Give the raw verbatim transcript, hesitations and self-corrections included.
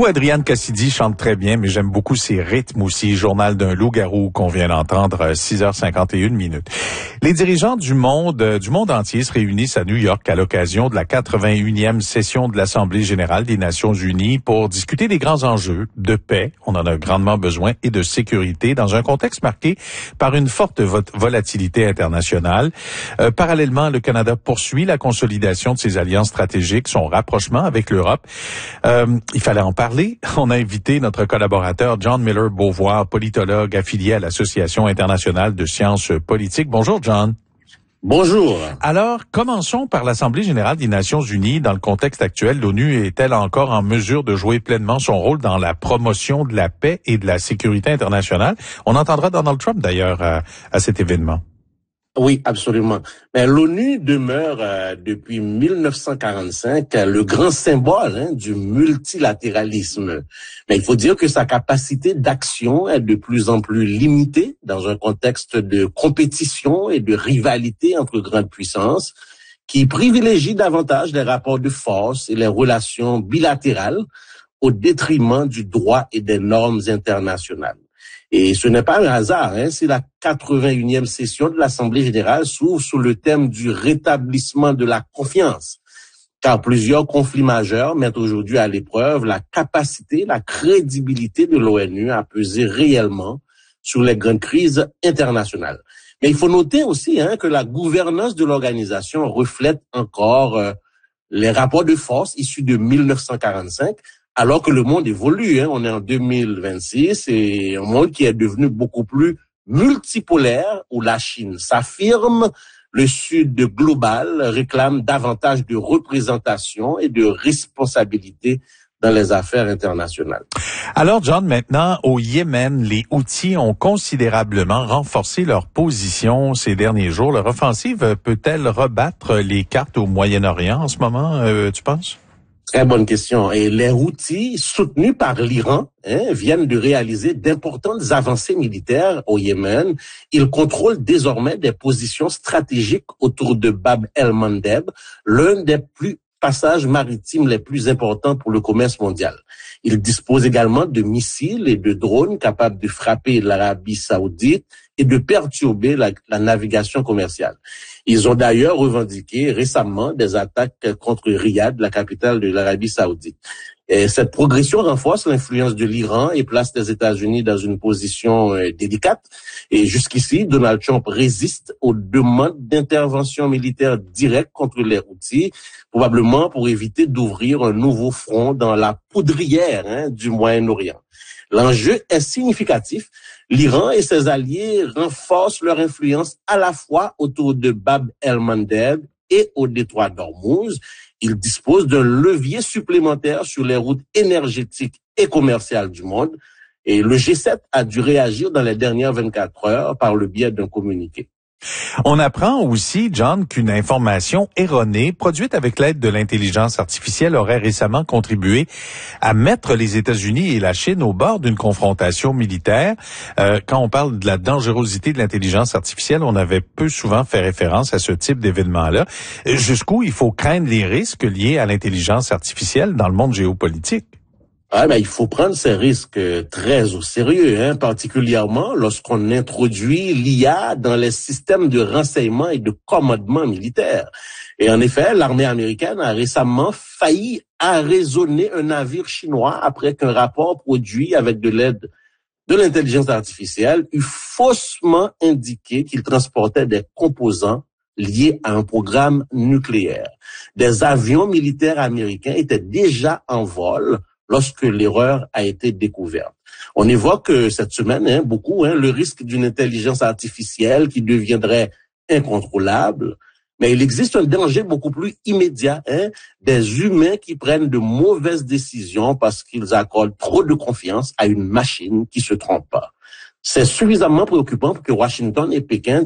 Lou Adrienne Cassidy chante très bien, mais j'aime beaucoup ses rythmes aussi. Journal d'un loup-garou qu'on vient d'entendre, six heures cinquante et une minutes. Les dirigeants du monde, du monde entier se réunissent à New York à l'occasion de la quatre-vingt-unième session de l'Assemblée générale des Nations unies pour discuter des grands enjeux de paix, on en a grandement besoin, et de sécurité dans un contexte marqué par une forte volatilité internationale. Euh, parallèlement, le Canada poursuit la consolidation de ses alliances stratégiques, son rapprochement avec l'Europe. Euh, il fallait en parler. On a invité notre collaborateur John Miller-Beauvoir, politologue affilié à l'Association internationale de sciences politiques. Bonjour, John. Bonjour. Alors, commençons par l'Assemblée générale des Nations unies. Dans le contexte actuel, l'ONU est-elle encore en mesure de jouer pleinement son rôle dans la promotion de la paix et de la sécurité internationale? On entendra Donald Trump, d'ailleurs, à, à cet événement. Oui, absolument. Mais l'ONU demeure euh, depuis mille neuf cent quarante-cinq euh, le grand symbole hein, du multilatéralisme. Mais il faut dire que sa capacité d'action est de plus en plus limitée dans un contexte de compétition et de rivalité entre grandes puissances qui privilégie davantage les rapports de force et les relations bilatérales au détriment du droit et des normes internationales. Et ce n'est pas un hasard, hein, si la quatre-vingt-unième session de l'Assemblée générale s'ouvre sous le thème du rétablissement de la confiance, car plusieurs conflits majeurs mettent aujourd'hui à l'épreuve la capacité, la crédibilité de l'ONU à peser réellement sur les grandes crises internationales. Mais il faut noter aussi hein, que la gouvernance de l'organisation reflète encore euh, les rapports de force issus de mille neuf cent quarante-cinq, alors que le monde évolue, hein. On est en deux mille vingt-six et un monde qui est devenu beaucoup plus multipolaire, où la Chine s'affirme, le Sud global réclame davantage de représentation et de responsabilité dans les affaires internationales. Alors, John, maintenant, au Yémen, les Houthis ont considérablement renforcé leur position ces derniers jours. Leur offensive peut-elle rebattre les cartes au Moyen-Orient en ce moment, euh, tu penses? Très bonne question. Et les Houthis, soutenus par l'Iran, hein, viennent de réaliser d'importantes avancées militaires au Yémen. Ils contrôlent désormais des positions stratégiques autour de Bab el-Mandeb, l'un des plus passages maritimes les plus importants pour le commerce mondial. Ils disposent également de missiles et de drones capables de frapper l'Arabie saoudite et de perturber la, la navigation commerciale. Ils ont d'ailleurs revendiqué récemment des attaques contre Riyad, la capitale de l'Arabie saoudite. Et cette progression renforce l'influence de l'Iran et place les États-Unis dans une position euh, délicate. Et jusqu'ici, Donald Trump résiste aux demandes d'intervention militaire directe contre les Houthis, probablement pour éviter d'ouvrir un nouveau front dans la poudrière hein, du Moyen-Orient. L'enjeu est significatif. L'Iran et ses alliés renforcent leur influence à la fois autour de Bab el-Mandeb et au détroit d'Ormuz. Ils disposent d'un levier supplémentaire sur les routes énergétiques et commerciales du monde. Et le G sept a dû réagir dans les dernières vingt-quatre heures par le biais d'un communiqué. On apprend aussi, John, qu'une information erronée produite avec l'aide de l'intelligence artificielle aurait récemment contribué à mettre les États-Unis et la Chine au bord d'une confrontation militaire. Euh, quand on parle de la dangerosité de l'intelligence artificielle, on avait peu souvent fait référence à ce type d'événement-là. Jusqu'où il faut craindre les risques liés à l'intelligence artificielle dans le monde géopolitique? Ah, ben, il faut prendre ces risques très au sérieux, hein, particulièrement lorsqu'on introduit l'I A dans les systèmes de renseignement et de commandement militaire. Et en effet, l'armée américaine a récemment failli arraisonner un navire chinois après qu'un rapport produit avec de l'aide de l'intelligence artificielle eut faussement indiqué qu'il transportait des composants liés à un programme nucléaire. Des avions militaires américains étaient déjà en vol lorsque l'erreur a été découverte. On évoque cette semaine hein, beaucoup hein, le risque d'une intelligence artificielle qui deviendrait incontrôlable, mais il existe un danger beaucoup plus immédiat, hein, des humains qui prennent de mauvaises décisions parce qu'ils accordent trop de confiance à une machine qui se trompe pas. C'est suffisamment préoccupant pour que Washington et Pékin